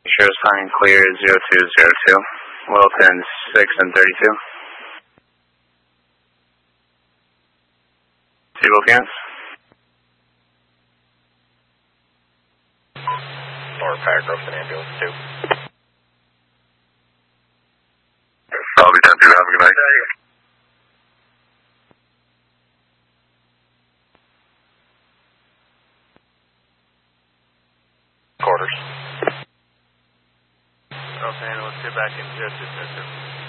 Sure sign clear 0202. Wilton 6 and 32. See both units? Or Paragraph and ambulance 2. I'll be done too. Have a good night. Quarters. Okay, let's get back in just a second.